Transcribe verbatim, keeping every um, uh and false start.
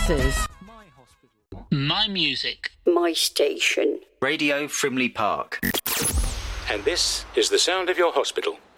voices. My music. My station. Radio Frimley Park. And this is the sound of your hospital.